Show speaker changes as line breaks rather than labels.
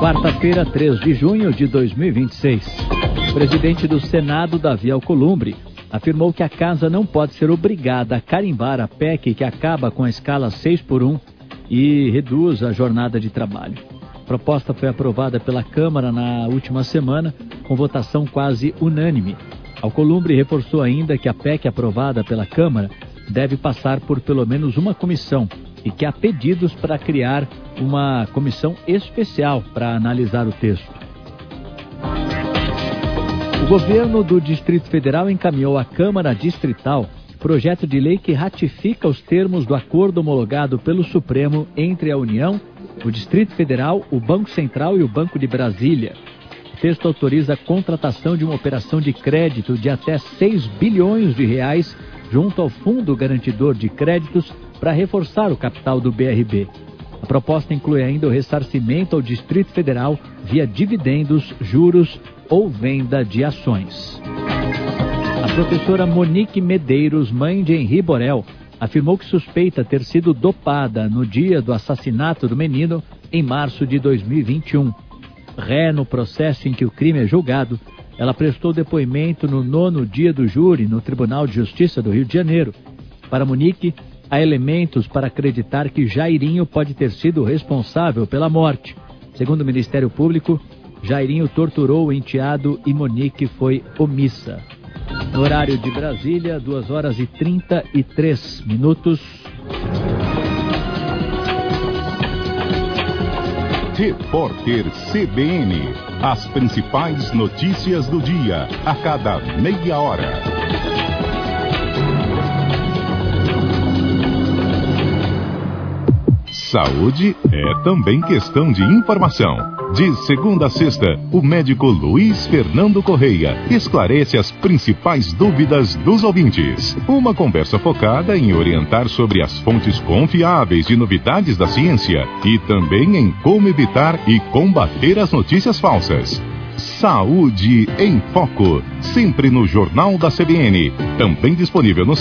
Quarta-feira, 3 de junho de 2026. O presidente do Senado, Davi Alcolumbre, afirmou que a casa não pode ser obrigada a carimbar a PEC que acaba com a escala 6x1 e reduz a jornada de trabalho. A proposta foi aprovada pela Câmara na última semana, com votação quase unânime. Alcolumbre reforçou ainda que a PEC aprovada pela Câmara deve passar por pelo menos uma comissão e que há pedidos para criar uma comissão especial para analisar o texto. O governo do Distrito Federal encaminhou à Câmara Distrital projeto de lei que ratifica os termos do acordo homologado pelo Supremo entre a União, o Distrito Federal, o Banco Central e o Banco de Brasília. O texto autoriza a contratação de uma operação de crédito de até 6 bilhões de reais junto ao Fundo Garantidor de Créditos para reforçar o capital do BRB. A proposta inclui ainda o ressarcimento ao Distrito Federal via dividendos, juros ou venda de ações. A professora Monique Medeiros, mãe de Henri Borel, afirmou que suspeita ter sido dopada no dia do assassinato do menino em março de 2021. Ré no processo em que o crime é julgado, ela prestou depoimento no 9º dia do júri no Tribunal de Justiça do Rio de Janeiro. Para Monique, há elementos para acreditar que Jairinho pode ter sido o responsável pela morte. Segundo o Ministério Público, Jairinho torturou o enteado e Monique foi omissa. No horário de Brasília, 2h33.
Repórter CBN. As principais notícias do dia, a cada meia hora. Saúde é também questão de informação. De segunda a sexta, o médico Luiz Fernando Correia esclarece as principais dúvidas dos ouvintes. Uma conversa focada em orientar sobre as fontes confiáveis de novidades da ciência e também em como evitar e combater as notícias falsas. Saúde em Foco, sempre no Jornal da CBN, também disponível no